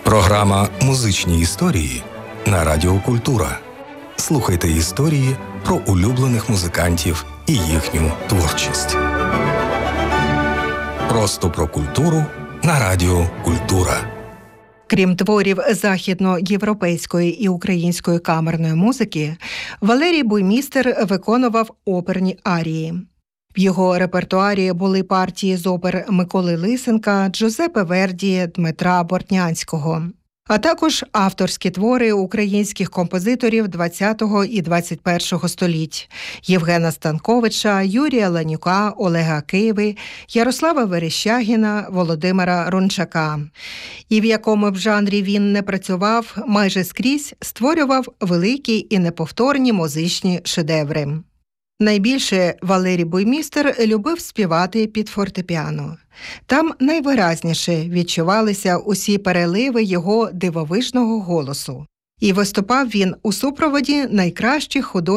Програма «Музичні історії» на Радіо Культура. Слухайте історії про улюблених музикантів і їхню творчість. Просто про культуру на Радіо Культура. Крім творів західноєвропейської і української камерної музики, Валерій Буймістер виконував оперні арії. В його репертуарі були партії з опер Миколи Лисенка, Джузеппе Верді, Дмитра Бортнянського, а також авторські твори українських композиторів ХХ і ХХІ століть – Євгена Станковича, Юрія Ланюка, Олега Киви, Ярослава Верещагіна, Володимира Рунчака. І в якому б жанрі він не працював, майже скрізь створював великі і неповторні музичні шедеври. Найбільше Валерій Буймістер любив співати під фортепіано. Там найвиразніше відчувалися усі переливи його дивовижного голосу. І виступав він у супроводі найкращих художників